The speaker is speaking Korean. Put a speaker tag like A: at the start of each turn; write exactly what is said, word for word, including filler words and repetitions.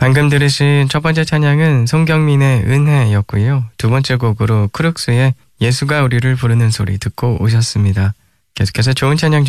A: 방금 들으신 첫 번째 찬양은 송경민의 은혜였고요. 두 번째 곡으로 크룩스의 예수가 우리를 부르는 소리 듣고 오셨습니다. 계속해서 좋은 찬양